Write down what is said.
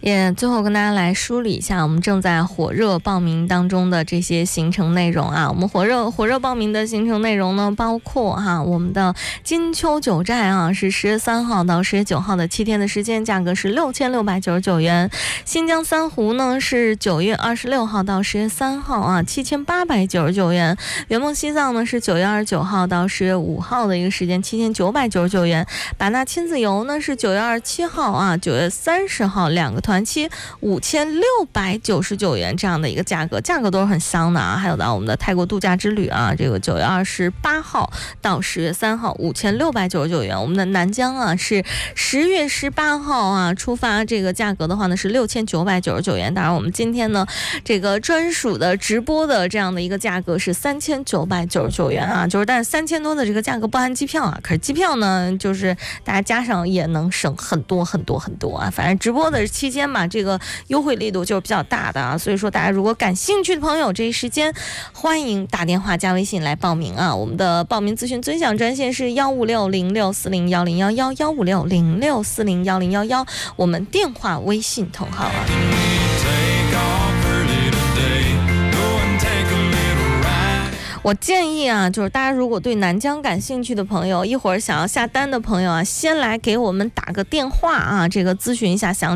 也最后跟大家来梳理一下我们正在火热报名当中的这些行程内容啊。我们火热报名的行程内容呢，包括我们的金秋九寨啊，是10月3号到10月9号的7天的时间，价格是6699元。新疆三湖呢是9月26号到10月3号啊，7899元。圆梦西藏呢是9月29号到10月5号的一个时间，7999元。版纳亲子游呢是9月27号啊，9月30号2个团期5699元这样的一个价格都是很香的啊。还有我们的泰国度假之旅啊，这个9月28号到10月3号5699元。我们的南疆啊是10月18号啊出发，这个价格的话呢是6999元。当然我们今天呢这个专属的直播的这样的一个价格是3999元啊，但是3000多的这个价格不含机票啊，可是机票呢就是大家加上也能省很多啊。反正直播的期间嘛，这个优惠力度就是比较大的啊，所以说大家如果感兴趣的朋友，这一时间欢迎打电话加微信来报名啊。我们的报名咨询尊享专线是15606401011，15606401011，我们电话微信同号啊。我建议啊，就是大家如果对南疆感兴趣的朋友，一会儿想要下单的朋友啊，先来给我们打个电话啊，这个咨询一下详